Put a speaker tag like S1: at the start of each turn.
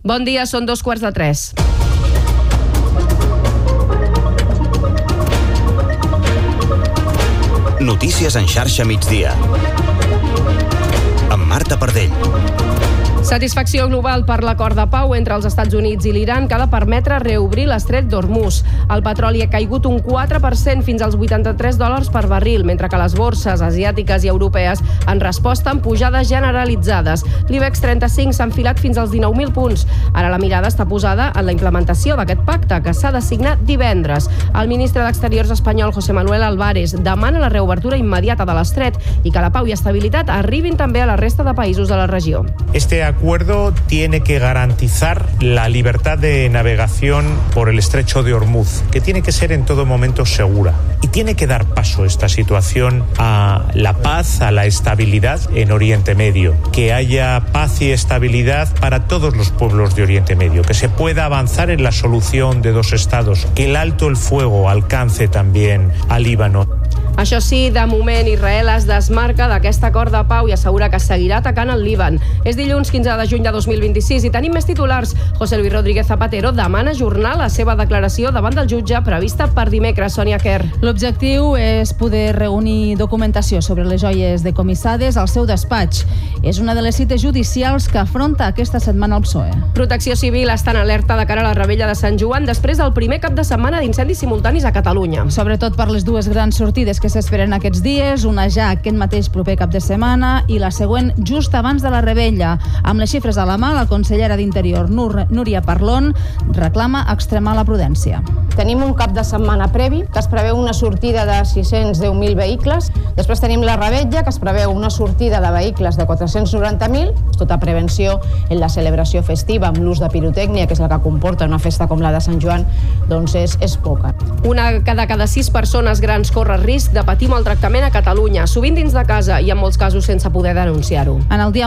S1: Bon dia, són 2:45.
S2: Notícies en xarxa migdia. Amb Marta Pardell.
S1: Satisfacció global per l'acord de pau entre els Estats Units i l'Iran que ha de permetre reobrir l'estret d'Hormuz. El petroli ha caigut un 4% fins als $83 per barril, mentre que les borses asiàtiques i europees han respost amb pujades generalitzades. L'IBEX 35 s'ha enfilat fins als 19.000 punts. Ara la mirada està posada en la implementació d'aquest pacte, que s'ha de signar divendres. El ministre d'Exteriors espanyol, José Manuel Álvarez, demana la reobertura immediata de l'estret i que la pau i estabilitat arribin també a la resta de països de la regió.
S3: Este acuerdo tiene que garantizar la libertad de navegación por el estrecho de Hormuz, que tiene que ser en todo momento segura. Y tiene que dar paso esta situación a la paz, a la estabilidad en Oriente Medio. Que haya paz y estabilidad para todos los pueblos de Oriente Medio. Que se pueda avanzar en la solución de dos estados. Que el alto el fuego alcance también al Líbano.
S1: Això sí, de moment Israel es desmarca d'aquest acord de pau i assegura que seguirà atacant el Líban. És dilluns 15 de juny de 2026 i tenim més titulars. José Luis Rodríguez Zapatero demana ajornar la seva declaració davant del jutge prevista per dimecres. Sònia Kerr.
S4: L'objectiu és poder reunir documentació sobre les joies decomissades al seu despatx. És una de les cites judicials que afronta aquesta setmana el PSOE.
S1: Protecció Civil està en alerta de cara a la Rebella de Sant Joan després del primer cap de setmana d'incendis simultanis a Catalunya.
S4: Sobretot per les dues grans sortides que s'esperen aquests dies, una ja aquest mateix proper cap de setmana i la següent just abans de la Rebella. Amb les xifres a la mà, la consellera d'Interior, Núria Parlon, reclama extremar la prudència.
S5: Tenim un cap de setmana previ, que es preveu una sortida de 610.000 vehicles. Després tenim la Rebella, que es preveu una sortida de vehicles de 490.000. Tota prevenció en la celebració festiva amb l'ús de pirotècnia, que és el que comporta una festa com la de Sant Joan, doncs és poca.
S1: Una de cada 6 persones grans corre risc de patir maltractament a Catalunya, sovint dins de casa i en molts casos sense poder denunciar-ho.
S4: En el dia